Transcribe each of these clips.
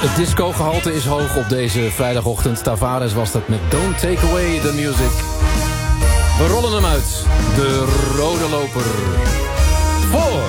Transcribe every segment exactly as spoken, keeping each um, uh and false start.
Het discogehalte is hoog op deze vrijdagochtend. Tavares was dat met Don't Take Away the Music. We rollen hem uit. De rode loper. Voor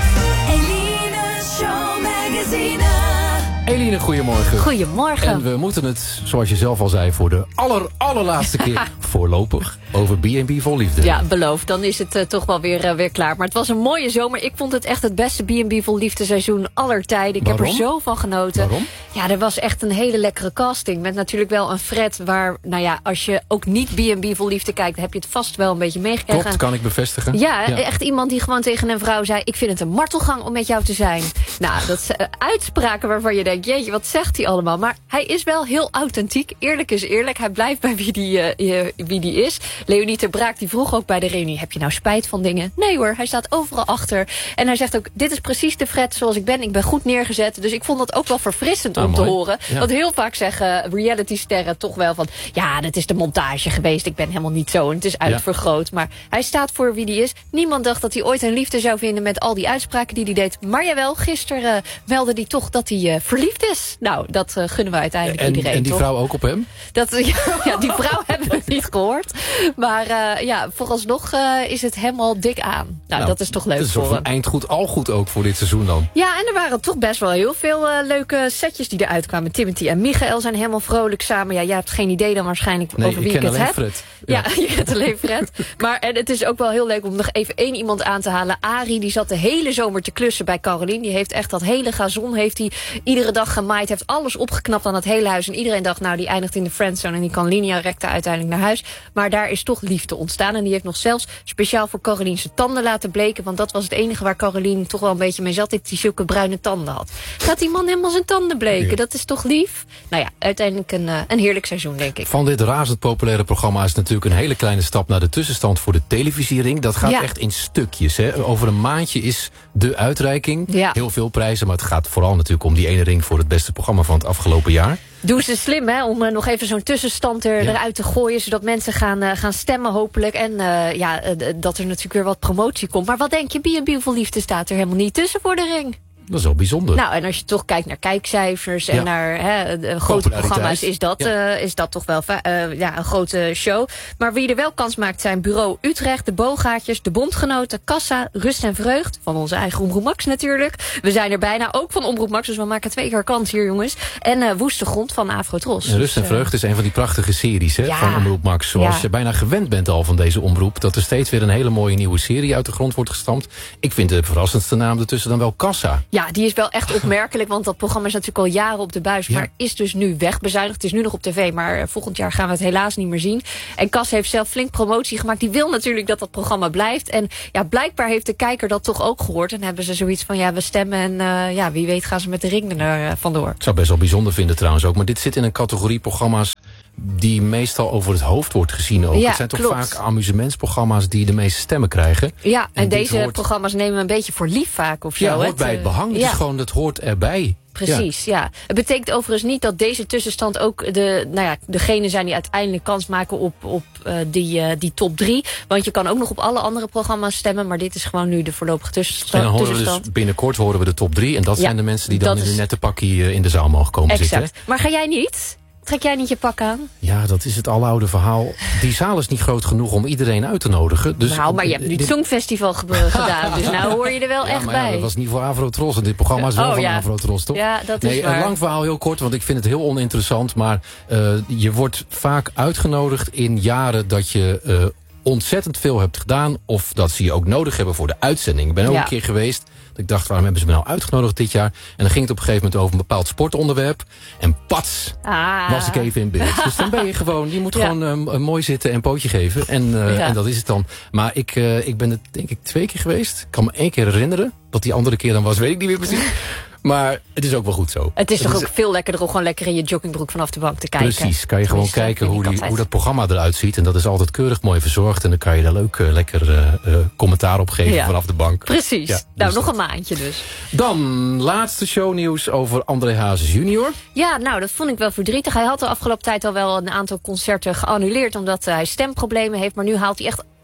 Eline Show Magazine. Eline, goedemorgen. Goedemorgen. En we moeten het, zoals je zelf al zei, voor de aller, allerlaatste keer voorlopig over B en B vol liefde. Ja, beloofd. Dan is het uh, toch wel weer, uh, weer klaar. Maar het was een mooie zomer. Ik vond het echt het beste B en B vol liefde seizoen aller tijden. Ik Waarom? heb er zo van genoten. Waarom? Ja, er was echt een hele lekkere casting. Met natuurlijk wel een Fred waar, nou ja, als je ook niet B en B vol liefde kijkt, heb je het vast wel een beetje meegekregen. Klopt, kan ik bevestigen. Ja, ja, echt iemand die gewoon tegen een vrouw zei, ik vind het een martelgang om met jou te zijn. Nou, dat zijn uh, uitspraken waarvan je denkt, jeetje, wat zegt hij allemaal? Maar hij is wel heel authentiek. Eerlijk is eerlijk. Hij blijft bij wie die, uh, wie die is. Leonie ter Braak die vroeg ook bij de reunie, heb je nou spijt van dingen? Nee hoor, hij staat overal achter. En hij zegt ook, dit is precies de Fred zoals ik ben. Ik ben goed neergezet. Dus ik vond dat ook wel verfrissend ah, om mooi. te horen. Ja. Want heel vaak zeggen realitysterren toch wel van, ja, dat is de montage geweest. Ik ben helemaal niet zo en het is uitvergroot. Ja. Maar hij staat voor wie die is. Niemand dacht dat hij ooit een liefde zou vinden met al die uitspraken die hij deed. Maar jawel, gisteren uh, meldde hij toch dat hij uh, verliefd is. Nou, dat uh, gunnen we uiteindelijk en, iedereen, En die toch? vrouw ook op hem? Dat, ja, ja, die vrouw hebben we niet gehoord. Maar uh, ja, vooralsnog uh, is het hem al dik aan. Nou, nou dat is toch leuk voor hem. voor Dat is hem. eind goed, al goed ook voor dit seizoen dan. Ja, en er waren toch best wel heel veel uh, leuke setjes die eruit kwamen. Timothy en Michael zijn helemaal vrolijk samen. Ja, jij hebt geen idee dan waarschijnlijk nee, over wie ik, ik, ken het heb. Fred. Ja, ja, je kent alleen Fred. Maar en het is ook wel heel leuk om nog even één iemand aan te halen. Arie, die zat de hele zomer te klussen bij Caroline. Die heeft echt dat hele gazon, heeft hij iedere dag gemaaid. Heeft alles opgeknapt aan het hele huis. En iedereen dacht, nou, die eindigt in de friendzone. En die kan linea recta uiteindelijk naar huis. Maar daar is toch liefde ontstaan. En die heeft nog zelfs speciaal voor Caroline zijn tanden laten bleken. Want dat was het enige waar Caroline toch wel een beetje mee zat. Dat hij zulke bruine tanden had. Gaat die man helemaal zijn tanden bleken? Ja. Dat is toch lief? Nou ja, uiteindelijk een, uh, een heerlijk seizoen, denk ik. Van dit razend populaire programma is natuurlijk een hele kleine stap naar de tussenstand voor de televisiering. Dat gaat ja. echt in stukjes. Hè. Over een maandje is de uitreiking. Ja. Heel veel prijzen, maar het gaat vooral natuurlijk om die ene ring voor het beste programma van het afgelopen jaar. Doen ze slim, hè, om uh, nog even zo'n tussenstand er, ja. eruit te gooien, zodat mensen gaan, uh, gaan stemmen hopelijk. En uh, ja, uh, dat er natuurlijk weer wat promotie komt. Maar wat denk je, B en B vol liefde staat er helemaal niet tussen voor de ring. Dat is wel bijzonder. Nou, en als je toch kijkt naar kijkcijfers en Ja. naar hè, de grote programma's, is dat, ja. uh, is dat toch wel uh, ja, een grote show. Maar wie er wel kans maakt zijn Bureau Utrecht, de Boogaatjes, de Bondgenoten, Kassa, Rust en Vreugd. Van onze eigen Omroep Max natuurlijk. We zijn er bijna, ook van Omroep Max, dus we maken twee keer kans hier, jongens. En uh, Woeste Grond van Afrotros. En Rust en dus, uh, Vreugd is een van die prachtige series hè, ja. van Omroep Max. Zoals Ja. je bijna gewend bent al van deze omroep. Dat er steeds weer een hele mooie nieuwe serie uit de grond wordt gestampt. Ik vind de verrassendste naam ertussen dan wel Kassa. Ja, die is wel echt opmerkelijk, want dat programma is natuurlijk al jaren op de buis, Ja. maar is dus nu wegbezuinigd. Het is nu nog op tv, maar volgend jaar gaan we het helaas niet meer zien. En Cas heeft zelf flink promotie gemaakt. Die wil natuurlijk dat dat programma blijft. En ja, blijkbaar heeft de kijker dat toch ook gehoord. En hebben ze zoiets van, ja, we stemmen en uh, ja, wie weet gaan ze met de ring er uh, vandoor. Ik zou het best wel bijzonder vinden trouwens ook. Maar dit zit in een categorie programma's die meestal over het hoofd wordt gezien ook. Ja, het zijn toch klopt. vaak amusementsprogramma's die de meeste stemmen krijgen. Ja, en, En dit deze hoort- programma's nemen we een beetje voor lief vaak of zo. Ja, hè? hoort bij het behang. Het ja. is gewoon, dat hoort erbij. Precies, ja. ja. Het betekent overigens niet dat deze tussenstand ook de, nou ja, degene zijn die uiteindelijk kans maken op, op uh, die, uh, die top drie. Want je kan ook nog op alle andere programma's stemmen, maar dit is gewoon nu de voorlopige tussenstand. En dan horen we tussenstand. dus binnenkort horen we de top drie. En dat Ja, zijn de mensen die dan dat in is- hun nette pakkie uh, in de zaal mogen komen Exact. zitten. Maar ga jij niet? Trek jij niet je pak aan? Ja, dat is het aloude verhaal. Die zaal is niet groot genoeg om iedereen uit te nodigen. Dus nou, maar je hebt nu het dit- Songfestival ge- gedaan, dus nou hoor je er wel Ja, echt maar ja, bij. dat was niet voor Afrotros. En dit programma is wel Oh, van ja. Afrotros, toch? Ja, dat is nee, waar. een lang verhaal heel kort, want ik vind het heel oninteressant. Maar uh, je wordt vaak uitgenodigd in jaren dat je uh, ontzettend veel hebt gedaan. Of dat ze je ook nodig hebben voor de uitzending. Ik ben ook Ja. een keer geweest. Ik dacht, waarom hebben ze me nou uitgenodigd dit jaar? En dan ging het op een gegeven moment over een bepaald sportonderwerp. En pats, Ah. was ik even in beeld. Dus dan ben je gewoon, je moet Ja. gewoon uh, mooi zitten en pootje geven. En, uh, Ja. en dat is het dan. Maar ik, uh, ik ben het denk ik twee keer geweest. Ik kan me één keer herinneren. Wat die andere keer dan was, weet ik niet meer precies. Maar het is ook wel goed zo. Het is toch ook veel lekkerder om gewoon lekker in je joggingbroek vanaf de bank te kijken. Precies, kan je gewoon Tenminste, kijken vind hoe, ik die, altijd. hoe dat programma eruit ziet. En dat is altijd keurig mooi verzorgd. En dan kan je daar leuk uh, lekker uh, uh, commentaar op geven Ja. vanaf de bank. Precies. Ja, nou, dus nog dat. een maandje dus. Dan laatste shownieuws over André Hazes junior. Ja, nou, dat vond ik wel verdrietig. Hij had de afgelopen tijd al wel een aantal concerten geannuleerd, omdat hij stemproblemen heeft. Maar nu haalt hij echt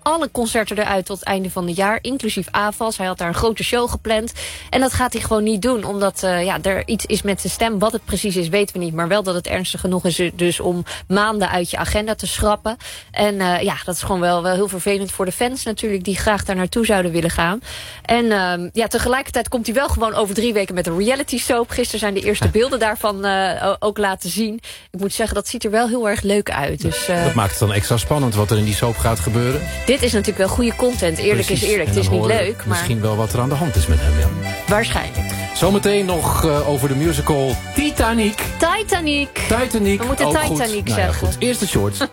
alle concerten eruit tot het einde van het jaar. Inclusief A F A S. Hij had daar een grote show gepland. En dat gaat hij gewoon niet doen. Omdat uh, ja, er iets is met zijn stem. Wat het precies is, weten we niet. Maar wel dat het ernstig genoeg is dus om maanden uit je agenda te schrappen. En uh, ja, dat is gewoon wel, wel heel vervelend voor de fans natuurlijk. Die graag daar naartoe zouden willen gaan. En uh, ja, tegelijkertijd komt hij wel gewoon over drie weken met een reality soap. Gisteren zijn de eerste beelden daarvan uh, ook laten zien. Ik moet zeggen, dat ziet er wel heel erg leuk uit. Dus, uh, dat maakt het dan extra spannend wat er in die soap gaat gebeuren. Dit is natuurlijk wel goede content. Eerlijk Precies. is eerlijk. Het is niet leuk. Maar misschien wel wat er aan de hand is met hem. Ja. Waarschijnlijk. Zometeen nog uh, over de musical Titanic. Titanic. Titanic. We moeten ook Titanic goed. zeggen. Nou ja, goed. Eerste shorts.